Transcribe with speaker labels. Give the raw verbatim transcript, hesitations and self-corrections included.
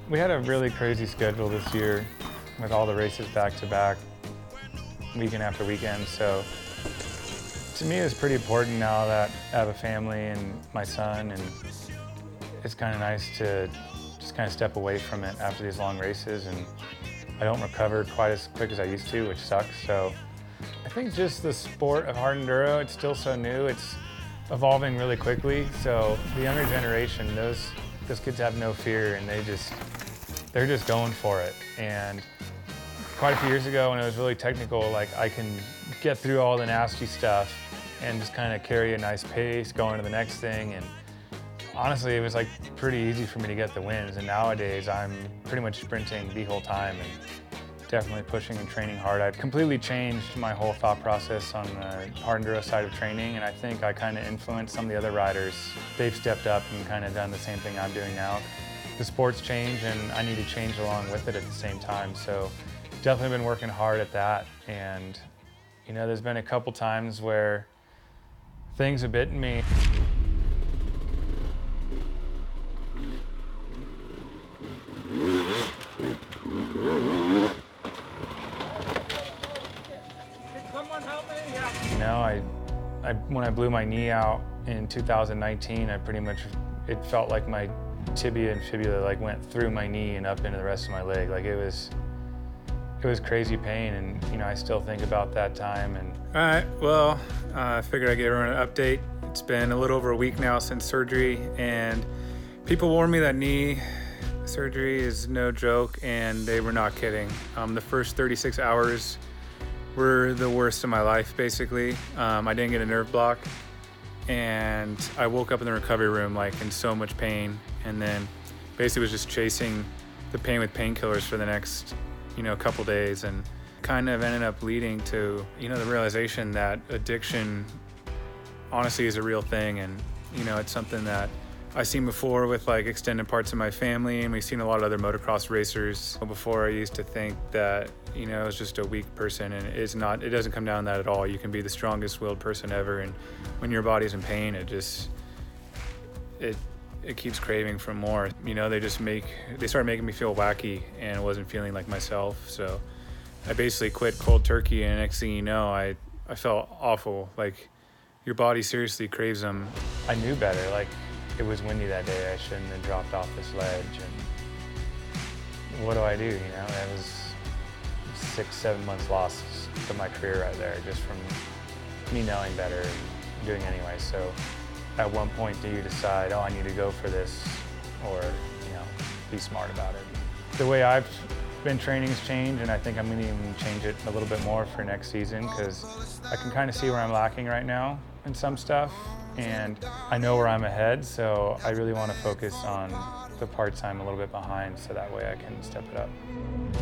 Speaker 1: We had a really crazy schedule this year with all the races back to back, weekend after weekend. So to me, it's pretty important now that I have a family and my son, and it's kind of nice to just kind of step away from it after these long races. And I don't recover quite as quick as I used to, which sucks. So I think just the sport of hard enduro, it's still so new. It's evolving really quickly. So the younger generation, those those kids have no fear, and they just they're just going for it. And quite a few years ago, when it was really technical, like I can get through all the nasty stuff and just kind of carry a nice pace, going to the next thing. And honestly, it was like pretty easy for me to get the wins. And nowadays, I'm pretty much sprinting the whole time and definitely pushing and training hard. I've completely changed my whole thought process on the hard enduro side of training, and I think I kind of influenced some of the other riders. They've stepped up and kind of done the same thing I'm doing now. The sport's changed, and I need to change along with it at the same time. So definitely been working hard at that. And you know, there's been a couple times where things have bitten me. You know, I, I, when I blew my knee out in two thousand nineteen, I pretty much, it felt like my tibia and fibula like went through my knee and up into the rest of my leg. Like it was, it was crazy pain, and you know, I still think about that time. And
Speaker 2: all right, well, uh, I figured I'd give everyone an update. It's been a little over a week now since surgery, and people warned me that knee surgery is no joke, and they were not kidding. Um, the first thirty-six hours were the worst of my life, basically. Um, I didn't get a nerve block, and I woke up in the recovery room like in so much pain, and then basically was just chasing the pain with painkillers for the next, you know, couple days, and kind of ended up leading to, you know, the realization that addiction honestly is a real thing. And you know, it's something that I've seen before with like extended parts of my family, and we've seen a lot of other motocross racers. Before, I used to think that, you know, I was just a weak person, and it's not, it doesn't come down to that at all. You can be the strongest willed person ever, and when your body's in pain, it just, it it keeps craving for more. You know, they just make, they started making me feel wacky, and I wasn't feeling like myself. So I basically quit cold turkey, and next thing you know, I, I felt awful. Like, your body seriously craves them.
Speaker 1: I knew better. Like, it was windy that day. I shouldn't have dropped off this ledge. And what do I do? You know, that was six, seven months lost of my career right there, just from me knowing better and doing anyway. So at one point, do you decide, oh, I need to go for this, or, you know, be smart about it? The way I've been training has changed, and I think I'm going to even change it a little bit more for next season, because I can kind of see where I'm lacking right now in some stuff, and I know where I'm ahead, so I really want to focus on the parts I'm a little bit behind, so that way I can step it up.